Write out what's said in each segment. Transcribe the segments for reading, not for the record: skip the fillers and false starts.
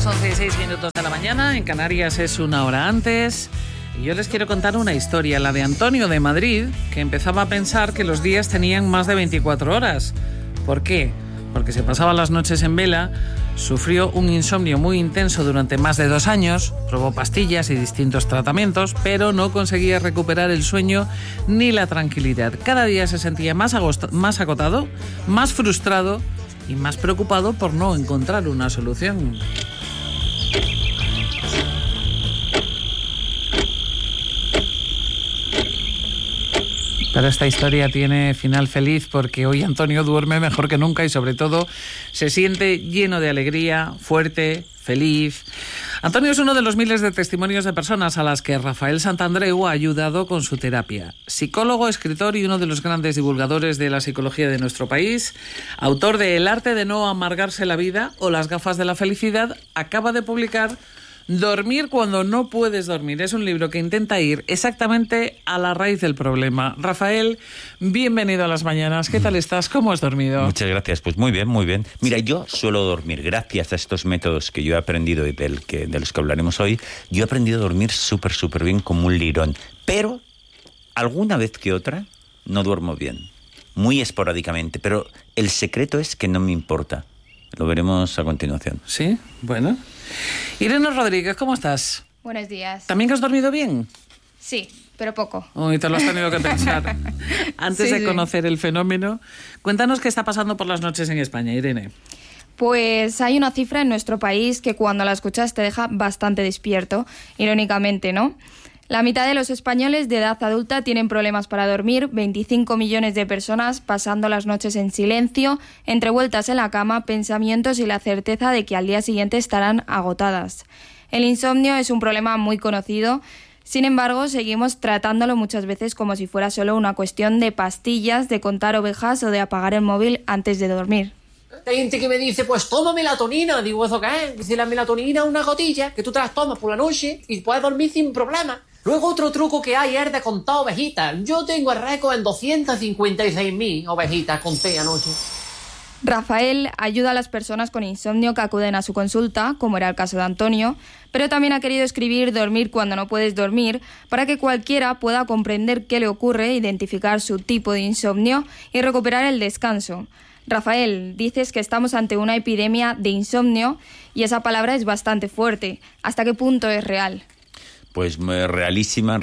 11:06 de la mañana, en Canarias es una hora antes. Y yo les quiero contar una historia, la de Antonio de Madrid, que empezaba a pensar que los días tenían más de 24 horas. ¿Por qué? Porque se pasaba las noches en vela, sufrió un insomnio muy intenso durante más de 2 años, probó pastillas y distintos tratamientos, pero no conseguía recuperar el sueño ni la tranquilidad. Cada día se sentía más agotado, más frustrado y más preocupado por no encontrar una solución. Pero esta historia tiene final feliz porque hoy Antonio duerme mejor que nunca y sobre todo se siente lleno de alegría, fuerte, feliz. Antonio es uno de los miles de testimonios de personas a las que Rafael Santandreu ha ayudado con su terapia. Psicólogo, escritor y uno de los grandes divulgadores de la psicología de nuestro país, autor de El arte de no amargarse la vida o Las gafas de la felicidad, acaba de publicar Dormir cuando no puedes dormir. Es un libro que intenta ir exactamente a la raíz del problema. Rafael, bienvenido a Las Mañanas. ¿Qué tal estás? ¿Cómo has dormido? Muchas gracias. Pues muy bien, muy bien. Mira, yo suelo dormir, gracias a estos métodos que yo he aprendido y de los que hablaremos hoy, yo he aprendido a dormir súper bien como un lirón. Pero alguna vez que otra no duermo bien. Muy esporádicamente. Pero el secreto es que no me importa. Lo veremos a continuación. Sí, bueno. Irene Rodríguez, ¿cómo estás? Buenos días. ¿También que has dormido bien? Sí, pero poco. Uy, te lo has tenido que pensar. Antes de conocer el fenómeno, cuéntanos qué está pasando por las noches en España, Irene. Pues hay una cifra en nuestro país que cuando la escuchas te deja bastante despierto, irónicamente, ¿no? La mitad de los españoles de edad adulta tienen problemas para dormir, 25 millones de personas pasando las noches en silencio, entre vueltas en la cama, pensamientos y la certeza de que al día siguiente estarán agotadas. El insomnio es un problema muy conocido, sin embargo, seguimos tratándolo muchas veces como si fuera solo una cuestión de pastillas, de contar ovejas o de apagar el móvil antes de dormir. Hay gente que me dice, pues toma melatonina. Digo, ¿eso qué es? Dice, la melatonina es una gotilla que tú te las tomas por la noche y puedes dormir sin problema. Luego otro truco que hay es de contar ovejitas. Yo tengo el récord en 256.000 ovejitas, conté anoche. Rafael ayuda a las personas con insomnio que acuden a su consulta, como era el caso de Antonio, pero también ha querido escribir Dormir cuando no puedes dormir para que cualquiera pueda comprender qué le ocurre, identificar su tipo de insomnio y recuperar el descanso. Rafael, dices que estamos ante una epidemia de insomnio y esa palabra es bastante fuerte. ¿Hasta qué punto es real? Pues realísima.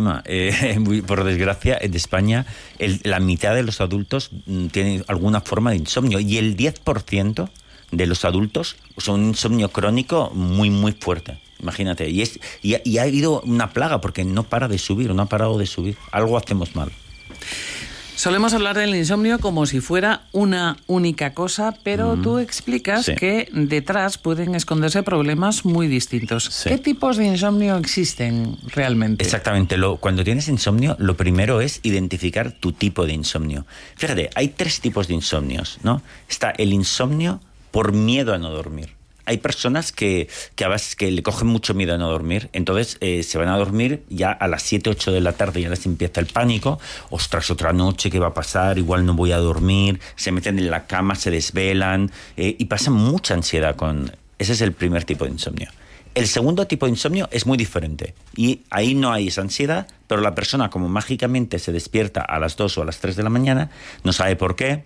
Por desgracia, en España la mitad de los adultos tienen alguna forma de insomnio y el 10% de los adultos son un insomnio crónico muy fuerte. Imagínate. Y ha habido una plaga porque no para de subir, no ha parado de subir. Algo hacemos mal. Solemos hablar del insomnio como si fuera una única cosa, pero tú explicas que detrás pueden esconderse problemas muy distintos. Sí. ¿Qué tipos de insomnio existen realmente? Exactamente. Cuando tienes insomnio, lo primero es identificar tu tipo de insomnio. Fíjate, hay 3 tipos de insomnios, ¿no? Está el insomnio por miedo a no dormir. Hay personas que le cogen mucho miedo a no dormir, entonces se van a dormir ya a las 7, 8 de la tarde, ya les empieza el pánico. Ostras, otra noche, ¿qué va a pasar? Igual no voy a dormir. Se meten en la cama, se desvelan y pasan mucha ansiedad Ese es el primer tipo de insomnio. El segundo tipo de insomnio es muy diferente y ahí no hay esa ansiedad, pero la persona como mágicamente se despierta a las 2 o a las 3 de la mañana, no sabe por qué,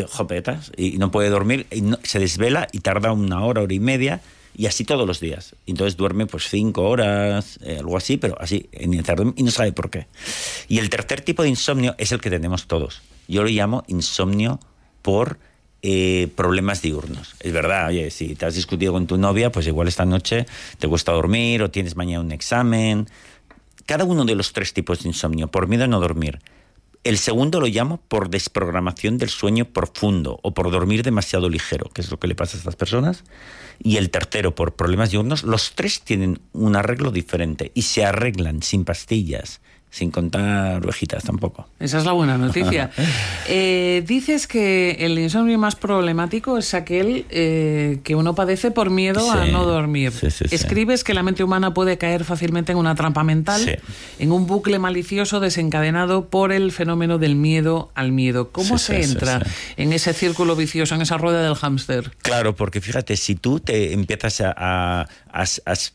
y no puede dormir, se desvela y tarda 1 hora, 1 hora y media, y así todos los días. Entonces duerme pues 5 horas, algo así, pero así, y no sabe por qué. Y el tercer tipo de insomnio es el que tenemos todos. Yo lo llamo insomnio por problemas diurnos. Es verdad, oye, si te has discutido con tu novia, pues igual esta noche te cuesta dormir o tienes mañana un examen. Cada uno de los 3 tipos de insomnio, por miedo a no dormir. El segundo lo llamo por desprogramación del sueño profundo o por dormir demasiado ligero, que es lo que le pasa a estas personas. Y el tercero, por problemas diurnos. Los 3 tienen un arreglo diferente y se arreglan sin pastillas, sin contar ovejitas tampoco. Esa es la buena noticia. Dices que el insomnio más problemático es aquel que uno padece por miedo a no dormir. Sí. Escribes que la mente humana puede caer fácilmente en una trampa mental, en un bucle malicioso desencadenado por el fenómeno del miedo al miedo. ¿Cómo se entra en ese círculo vicioso, en esa rueda del hámster? Claro, porque fíjate, si tú te empiezas has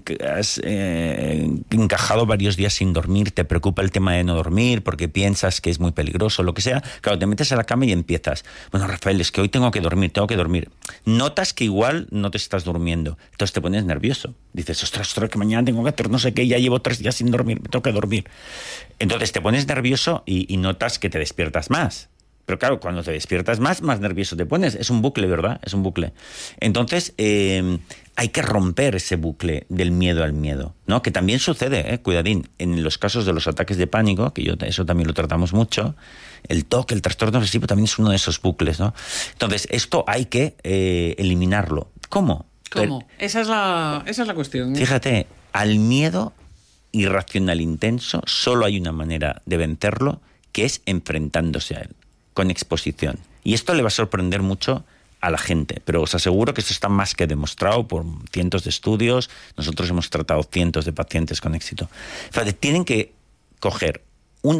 encajado varios días sin dormir, te preocupa el tema de no dormir porque piensas que es muy peligroso, lo que sea, claro, te metes a la cama y empiezas, bueno, Rafael, es que hoy tengo que dormir. Notas que igual no te estás durmiendo, entonces te pones nervioso, dices, ostras, que mañana tengo que hacer no sé qué, ya llevo 3 días sin dormir, me tengo que dormir. Entonces te pones nervioso y notas que te despiertas más. Pero claro, cuando te despiertas más nervioso te pones. Es un bucle, ¿verdad? Es un bucle. Entonces, hay que romper ese bucle del miedo al miedo, ¿no? Que también sucede, cuidadín, en los casos de los ataques de pánico, que eso también lo tratamos mucho, el TOC, el trastorno obsesivo, también es uno de esos bucles, ¿no? Entonces, esto hay que eliminarlo. ¿Cómo? Esa es la cuestión. Fíjate, al miedo irracional intenso solo hay una manera de vencerlo, que es enfrentándose a él, con exposición. Y esto le va a sorprender mucho a la gente, pero os aseguro que esto está más que demostrado por cientos de estudios. Nosotros hemos tratado cientos de pacientes con éxito. Fíjate, tienen que coger un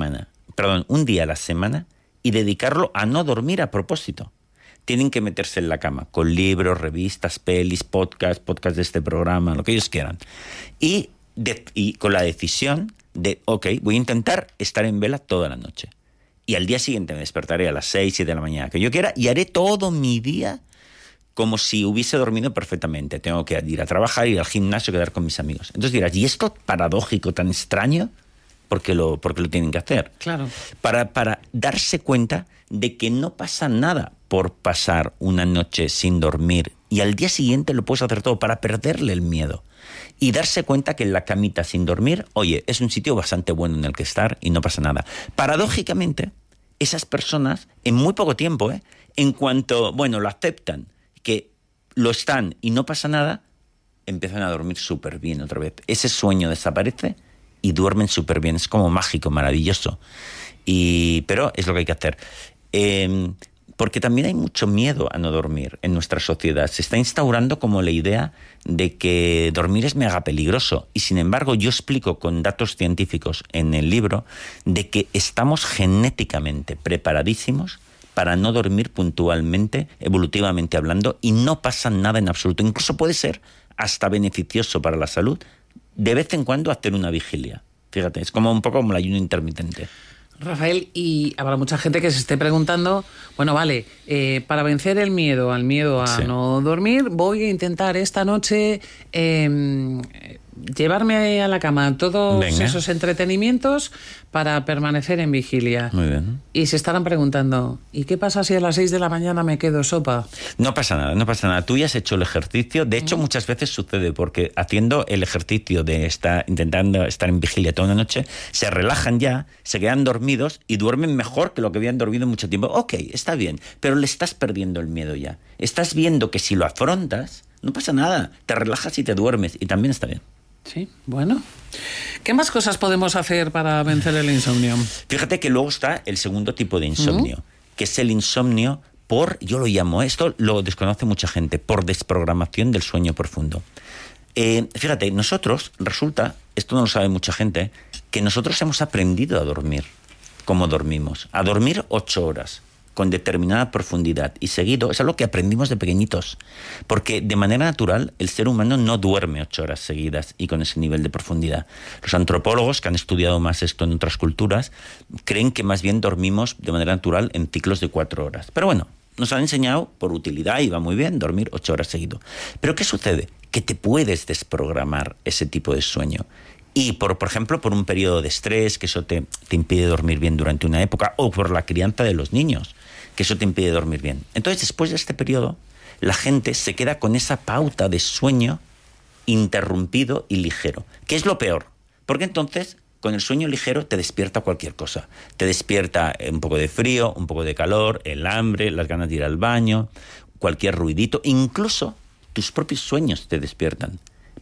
día a la semana y dedicarlo a no dormir a propósito. Tienen que meterse en la cama con libros, revistas, pelis, podcast de este programa, lo que ellos quieran. Y con la decisión de, voy a intentar estar en vela toda la noche. Y al día siguiente me despertaré a las 6, 7 de la mañana que yo quiera y haré todo mi día como si hubiese dormido perfectamente. Tengo que ir a trabajar, ir al gimnasio, quedar con mis amigos. Entonces dirás, ¿y esto paradójico, tan extraño? ¿Por qué lo tienen que hacer? Claro. Para darse cuenta de que no pasa nada por pasar una noche sin dormir y al día siguiente lo puedes hacer todo para perderle el miedo. Y darse cuenta que en la camita sin dormir, oye, es un sitio bastante bueno en el que estar y no pasa nada. Paradójicamente, esas personas, en muy poco tiempo, en cuanto, lo aceptan, que lo están y no pasa nada, empiezan a dormir súper bien otra vez. Ese sueño desaparece y duermen súper bien. Es como mágico, maravilloso. Pero es lo que hay que hacer. Porque también hay mucho miedo a no dormir en nuestra sociedad. Se está instaurando como la idea de que dormir es mega peligroso. Y sin embargo, yo explico con datos científicos en el libro de que estamos genéticamente preparadísimos para no dormir puntualmente, evolutivamente hablando, y no pasa nada en absoluto. Incluso puede ser hasta beneficioso para la salud de vez en cuando hacer una vigilia. Fíjate, es como un poco como el ayuno intermitente. Rafael, y habrá mucha gente que se esté preguntando, para vencer el miedo al miedo a no dormir, voy a intentar esta noche llevarme a la cama todos esos entretenimientos para permanecer en vigilia. Muy bien. Y se estarán preguntando, ¿y qué pasa si a las 6 de la mañana me quedo sopa? No pasa nada. Tú ya has hecho el ejercicio. De hecho, muchas veces sucede porque haciendo el ejercicio de intentando estar en vigilia toda una noche, se relajan ya, se quedan dormidos y duermen mejor que lo que habían dormido mucho tiempo. Ok, está bien, pero le estás perdiendo el miedo ya. Estás viendo que si lo afrontas, no pasa nada. Te relajas y te duermes y también está bien. Sí, bueno. ¿Qué más cosas podemos hacer para vencer el insomnio? Fíjate que luego está el segundo tipo de insomnio, que es el insomnio yo lo llamo, esto lo desconoce mucha gente, por desprogramación del sueño profundo. Fíjate, nosotros, resulta, esto no lo sabe mucha gente, que nosotros hemos aprendido a dormir como dormimos, a dormir 8 horas. Con determinada profundidad y seguido, es algo que aprendimos de pequeñitos, porque de manera natural el ser humano no duerme 8 horas seguidas y con ese nivel de profundidad. Los antropólogos, que han estudiado más esto en otras culturas, creen que más bien dormimos de manera natural en ciclos de 4 horas. Pero bueno, nos han enseñado por utilidad, y va muy bien, dormir 8 horas seguido. Pero ¿qué sucede? Que te puedes desprogramar ese tipo de sueño. Y, por ejemplo, por un periodo de estrés, que eso te impide dormir bien durante una época, o por la crianza de los niños, que eso te impide dormir bien. Entonces, después de este periodo, la gente se queda con esa pauta de sueño interrumpido y ligero, que es lo peor, porque entonces, con el sueño ligero te despierta cualquier cosa. Te despierta un poco de frío, un poco de calor, el hambre, las ganas de ir al baño, cualquier ruidito, incluso tus propios sueños te despiertan.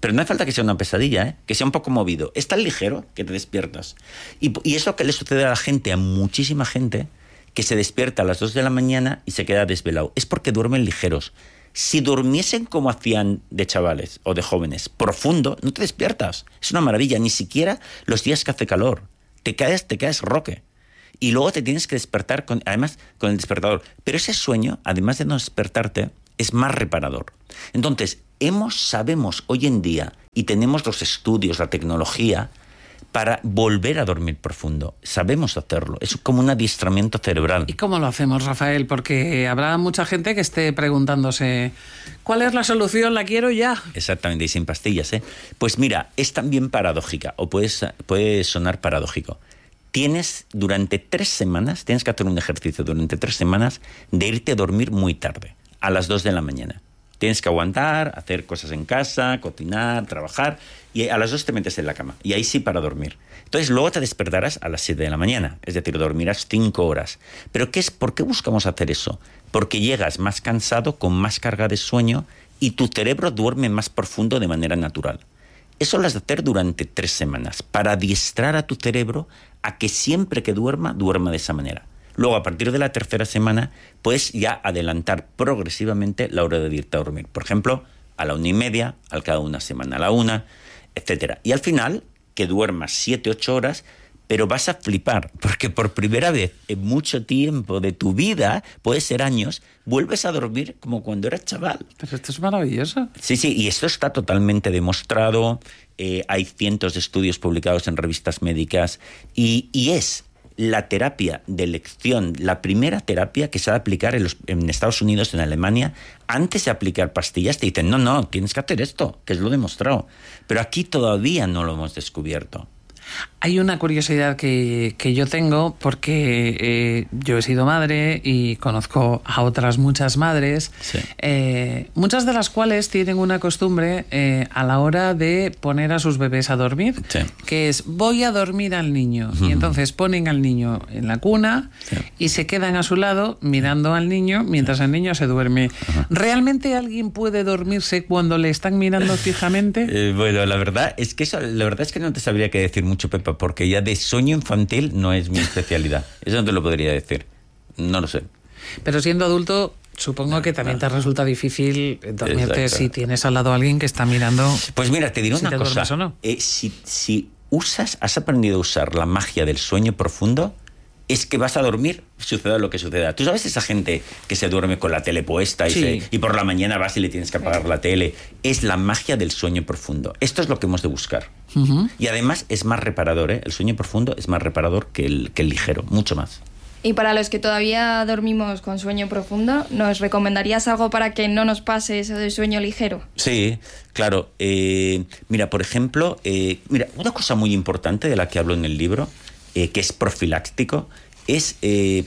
Pero no hace falta que sea una pesadilla, ¿eh? Que sea un poco movido. Es tan ligero que te despiertas. Y es lo que le sucede a la gente, a muchísima gente, que se despierta a las 2 de la mañana y se queda desvelado. Es porque duermen ligeros. Si durmiesen como hacían de chavales o de jóvenes, profundo, no te despiertas. Es una maravilla. Ni siquiera los días que hace calor. Te caes roque. Y luego te tienes que despertar, además, con el despertador. Pero ese sueño, además de no despertarte, es más reparador. Entonces, sabemos hoy en día, y tenemos los estudios, la tecnología, para volver a dormir profundo. Sabemos hacerlo. Es como un adiestramiento cerebral. ¿Y cómo lo hacemos, Rafael? Porque habrá mucha gente que esté preguntándose ¿cuál es la solución? La quiero ya. Exactamente, y sin pastillas, ¿eh? Pues mira, es también paradójica, o puede sonar paradójico. Durante 3 semanas, tienes que hacer un ejercicio durante 3 semanas de irte a dormir muy tarde, a las 2 de la mañana. Tienes que aguantar, hacer cosas en casa, cocinar, trabajar, y a las 2 te metes en la cama. Y ahí sí para dormir. Entonces luego te despertarás a las 7 de la mañana, es decir, dormirás 5 horas. ¿Pero por qué buscamos hacer eso? Porque llegas más cansado, con más carga de sueño, y tu cerebro duerme más profundo de manera natural. Eso lo has de hacer durante 3 semanas, para adiestrar a tu cerebro a que siempre que duerma de esa manera. Luego, a partir de la 3ª semana, puedes ya adelantar progresivamente la hora de irte a dormir. Por ejemplo, a la 1:30, al cabo de una semana a la 1, etc. Y al final, que duermas 7-8 horas, pero vas a flipar, porque por primera vez en mucho tiempo de tu vida, puede ser años, vuelves a dormir como cuando eras chaval. Pero esto es maravilloso. Sí, y esto está totalmente demostrado. Hay cientos de estudios publicados en revistas médicas y es la terapia de elección, la primera terapia que se va a aplicar en Estados Unidos, en Alemania. Antes de aplicar pastillas te dicen, no, tienes que hacer esto, que es lo demostrado. Pero aquí todavía no lo hemos descubierto. Hay una curiosidad que yo tengo porque yo he sido madre y conozco a otras muchas madres, sí. Muchas de las cuales tienen una costumbre a la hora de poner a sus bebés a dormir, sí. que es voy a dormir al niño. Y entonces ponen al niño en la cuna, sí. Y se quedan a su lado mirando al niño mientras el niño se duerme. Ajá. ¿Realmente alguien puede dormirse cuando le están mirando fijamente? Bueno, la verdad es que no te sabría qué decir mucho, Pepa, porque ya de sueño infantil no es mi especialidad. Eso no te lo podría decir. No lo sé. Pero siendo adulto, supongo que también te resulta difícil dormirte. Exacto. Si tienes al lado a alguien que está mirando. Pues mira, te diré una cosa. ¿O no? Si has aprendido a usar la magia del sueño profundo, es que vas a dormir, suceda lo que suceda. ¿Tú sabes esa gente que se duerme con la tele puesta y por la mañana vas y le tienes que apagar la tele? Es la magia del sueño profundo. Esto es lo que hemos de buscar. Uh-huh. Y además es más reparador, ¿eh? El sueño profundo es más reparador que el ligero, mucho más. Y para los que todavía dormimos con sueño profundo, ¿nos recomendarías algo para que no nos pase eso de sueño ligero? Sí, claro. Mira, por ejemplo, una cosa muy importante de la que hablo en el libro, que es profiláctico, es es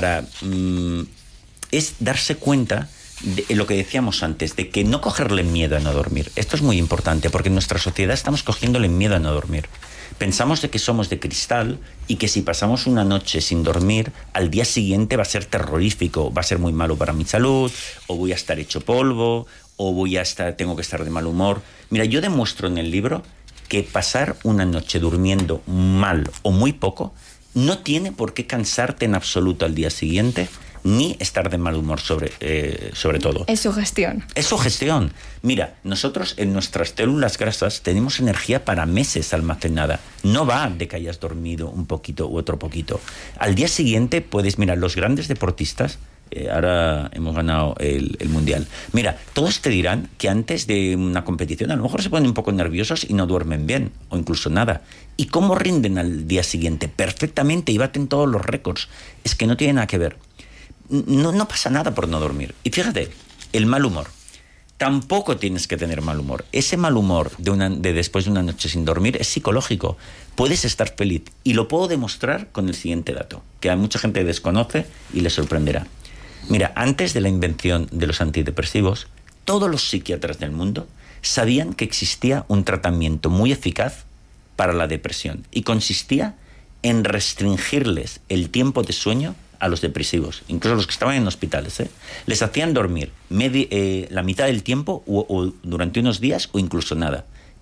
darse cuenta de lo que decíamos antes, de que no cogerle miedo a no dormir. Esto es muy importante, porque en nuestra sociedad estamos cogiéndole miedo a no dormir. Pensamos de que somos de cristal y que si pasamos una noche sin dormir, al día siguiente va a ser terrorífico, va a ser muy malo para mi salud, o voy a estar hecho polvo, o tengo que estar de mal humor. Mira, yo demuestro en el libro que pasar una noche durmiendo mal o muy poco no tiene por qué cansarte en absoluto al día siguiente, ni estar de mal humor sobre todo. Es sugestión. Es sugestión. Mira, nosotros en nuestras células grasas tenemos energía para meses almacenada. No va de que hayas dormido un poquito u otro poquito. Al día siguiente mirar, los grandes deportistas, ahora hemos ganado el Mundial. Mira, todos te dirán que antes de una competición a lo mejor se ponen un poco nerviosos y no duermen bien, o incluso nada. ¿Y cómo rinden al día siguiente? Perfectamente, y baten todos los récords. Es que no tiene nada que ver. No pasa nada por no dormir. Y fíjate, el mal humor. Tampoco tienes que tener mal humor. Ese mal humor de después de una noche sin dormir es psicológico. Puedes estar feliz. Y lo puedo demostrar con el siguiente dato, que a mucha gente desconoce y le sorprenderá. Mira, antes de la invención de los antidepresivos, todos los psiquiatras del mundo sabían que existía un tratamiento muy eficaz para la depresión y consistía en restringirles el tiempo de sueño a los depresivos, incluso los que estaban en hospitales, ¿eh? Les hacían dormir la mitad del tiempo o durante unos días o incluso nada.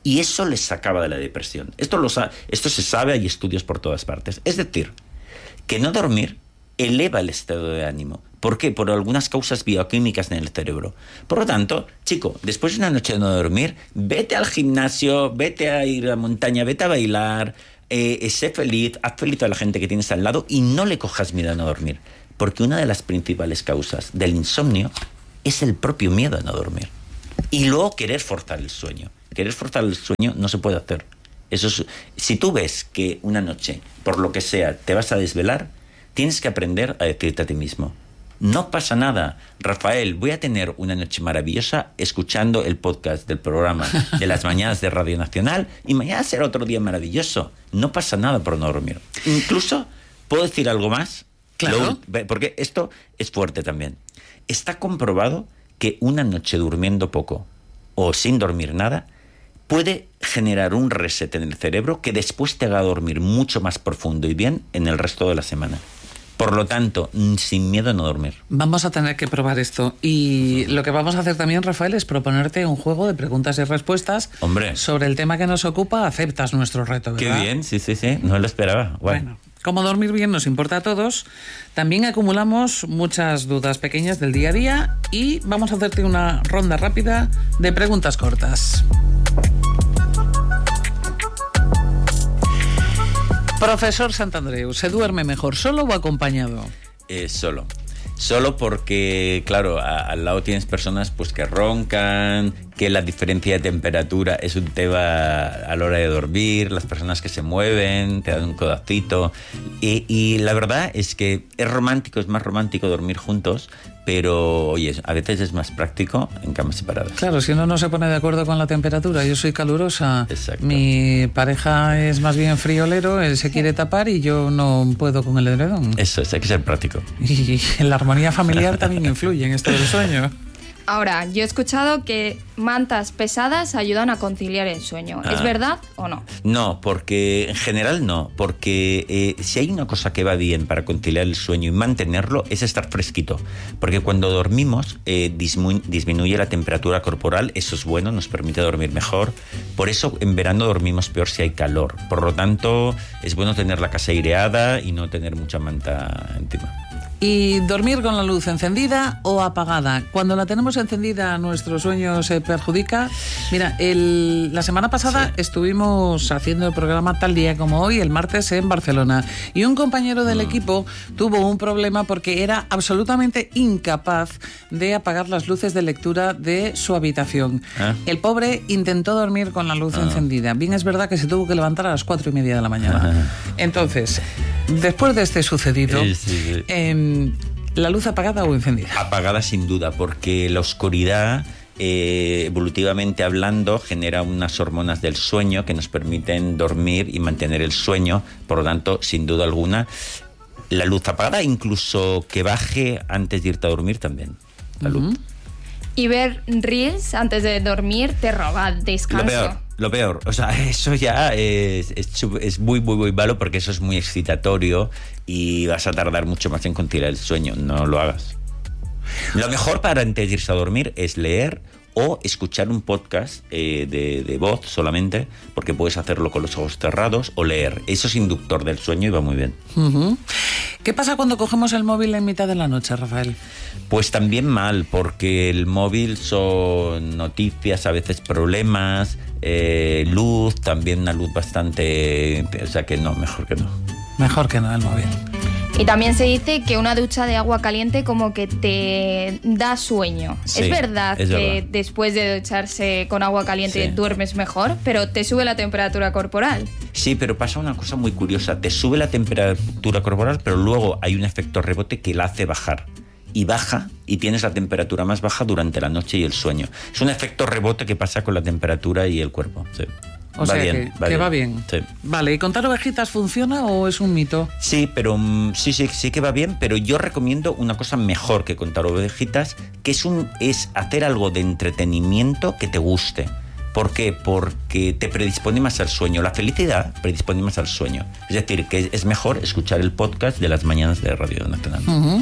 Y eso les sacaba de la depresión. Esto se sabe, hay estudios por todas partes. Es decir, que no dormir eleva el estado de ánimo. ¿Por qué? Por algunas causas bioquímicas en el cerebro. Por lo tanto, chico, después de una noche de no dormir, vete al gimnasio, vete a ir a la montaña, vete a bailar, sé feliz, haz feliz a la gente que tienes al lado y no le cojas miedo a no dormir. Porque una de las principales causas del insomnio es el propio miedo a no dormir. Y luego querer forzar el sueño. Querer forzar el sueño no se puede hacer. Si tú ves que una noche, por lo que sea, te vas a desvelar, tienes que aprender a decirte a ti mismo: no pasa nada, Rafael, voy a tener una noche maravillosa escuchando el podcast del programa de las mañanas de Radio Nacional y mañana será otro día maravilloso. No pasa nada por no dormir. Incluso, ¿puedo decir algo más? Claro. Porque esto es fuerte también. Está comprobado que una noche durmiendo poco o sin dormir nada puede generar un reset en el cerebro que después te haga dormir mucho más profundo y bien en el resto de la semana. Por lo tanto, sin miedo a no dormir. Vamos a tener que probar esto. Y lo que vamos a hacer también, Rafael, es proponerte un juego de preguntas y respuestas. Hombre. Sobre el tema que nos ocupa. Aceptas nuestro reto, ¿verdad? Qué bien, sí. No lo esperaba. Bueno, como dormir bien nos importa a todos, también acumulamos muchas dudas pequeñas del día a día y vamos a hacerte una ronda rápida de preguntas cortas. Profesor Santandreu, ¿se duerme mejor solo o acompañado? Solo porque, claro, al lado tienes personas pues que roncan, que la diferencia de temperatura es un tema a la hora de dormir, las personas que se mueven, te dan un codacito. Y la verdad es que es más romántico dormir juntos, pero, oye, a veces es más práctico en camas separadas. Claro, si uno no se pone de acuerdo con la temperatura. Yo soy calurosa, exacto. Mi pareja es más bien friolero, él se quiere tapar y yo no puedo con el edredón. Eso es, hay que ser práctico. Y la armonía familiar también influye en esto del sueño. Ahora, yo he escuchado que mantas pesadas ayudan a conciliar el sueño. ¿Es verdad o no? No, porque en general no, porque si hay una cosa que va bien para conciliar el sueño y mantenerlo es estar fresquito, porque cuando dormimos disminuye la temperatura corporal, eso es bueno, nos permite dormir mejor. Por eso en verano dormimos peor si hay calor, por lo tanto es bueno tener la casa aireada y no tener mucha manta encima. ¿Y dormir con la luz encendida o apagada? Cuando la tenemos encendida, ¿nuestro sueño se perjudica? Mira, la semana pasada estuvimos haciendo el programa tal día como hoy, el martes, en Barcelona. Y un compañero del equipo tuvo un problema porque era absolutamente incapaz de apagar las luces de lectura de su habitación. El pobre intentó dormir con la luz encendida. Bien, es verdad que se tuvo que levantar a las 4:30 de la mañana. Entonces, después de este sucedido... ¿La luz apagada o encendida? Apagada sin duda, porque la oscuridad, evolutivamente hablando, genera unas hormonas del sueño que nos permiten dormir y mantener el sueño. Por lo tanto, sin duda alguna, la luz apagada, incluso que baje antes de irte a dormir también. La luz. Y ver reels antes de dormir te roba descanso. Lo peor, o sea, eso ya es muy, muy, muy malo porque eso es muy excitatorio y vas a tardar mucho más en conciliar el sueño. No lo hagas. Lo mejor para antes de irse a dormir es leer o escuchar un podcast de voz solamente, porque puedes hacerlo con los ojos cerrados, o leer. Eso es inductor del sueño y va muy bien. ¿Qué pasa cuando cogemos el móvil en mitad de la noche, Rafael? Pues también mal, porque el móvil son noticias, a veces problemas, luz, también una luz bastante... O sea que no, mejor que no. Mejor que no el móvil. Y también se dice que una ducha de agua caliente como que te da sueño. Sí, es verdad es que verdad. después de ducharse con agua caliente Sí. duermes mejor, pero te sube la temperatura corporal. Sí, pero pasa una cosa muy curiosa. Te sube la temperatura corporal, pero luego hay un efecto rebote que la hace bajar. Y baja, y tienes la temperatura más baja durante la noche y el sueño. Es un efecto rebote que pasa con la temperatura y el cuerpo. Sí. O sea, que va bien. Sí. Vale, ¿y contar ovejitas funciona o es un mito? Sí, pero sí que va bien, pero yo recomiendo una cosa mejor que contar ovejitas, que es hacer algo de entretenimiento que te guste. ¿Por qué? Porque te predispone más al sueño. La felicidad predispone más al sueño. Es decir, que es mejor escuchar el podcast de las mañanas de Radio Nacional.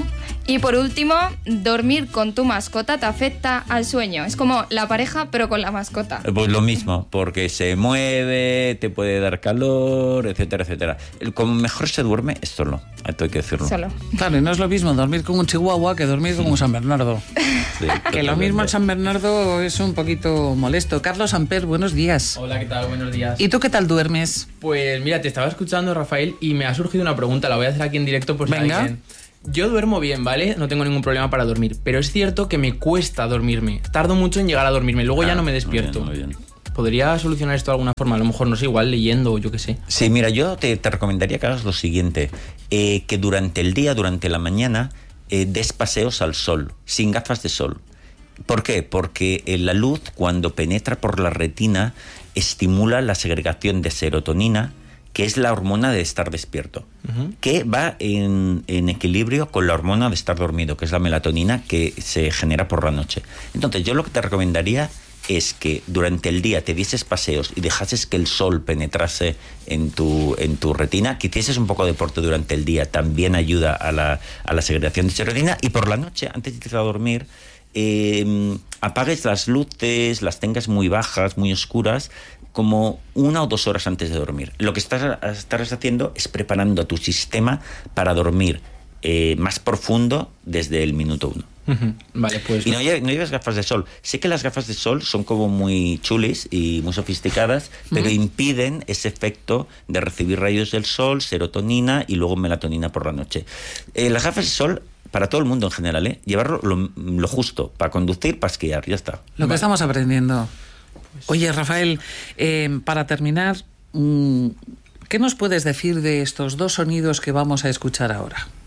Y por último, dormir con tu mascota te afecta al sueño. Es como la pareja, pero con la mascota. Pues lo mismo, porque se mueve, te puede dar calor, etcétera, etcétera. Como mejor se duerme es solo, esto hay que decirlo. Solo. Claro, y no es lo mismo dormir con un chihuahua que dormir con un San Bernardo. Sí, Que lo mismo el San Bernardo es un poquito molesto. Carlos Amper, buenos días. Hola, ¿qué tal? Buenos días. ¿Y tú qué tal duermes? Pues mira, te estaba escuchando, Rafael, y me ha surgido una pregunta, la voy a hacer aquí en directo por si Venga. alguien... Yo duermo bien, ¿vale? No tengo ningún problema para dormir, pero es cierto que me cuesta dormirme. Tardo mucho en llegar a dormirme, luego ya no me despierto. Muy bien. ¿Podría solucionar esto de alguna forma? A lo mejor, no sé, igual leyendo o yo qué sé. Sí, mira, yo te recomendaría que hagas lo siguiente, que durante el día, durante la mañana, des paseos al sol, sin gafas de sol. ¿Por qué? Porque la luz, cuando penetra por la retina, estimula la segregación de serotonina, que es la hormona de estar despierto, que va en equilibrio con la hormona de estar dormido, que es la melatonina que se genera por la noche. Entonces, yo lo que te recomendaría es que durante el día te dieses paseos y dejases que el sol penetrase en tu retina, que hicieses un poco de deporte durante el día, también ayuda a la segregación de serotonina, y por la noche, antes de irte a dormir, apagues las luces, las tengas muy bajas, muy oscuras, como 1 o 2 horas antes de dormir. Lo que estás haciendo es preparando a tu sistema para dormir más profundo desde el minuto 1. Vale, pues... Y no lleves gafas de sol. Sé que las gafas de sol son como muy chulis y muy sofisticadas, pero impiden ese efecto de recibir rayos del sol, serotonina y luego melatonina por la noche. Las gafas de sol, para todo el mundo en general, llevarlo lo justo, para conducir, para esquiar, ya está. Lo que estamos aprendiendo. Oye, Rafael, para terminar, ¿qué nos puedes decir de estos 2 sonidos que vamos a escuchar ahora?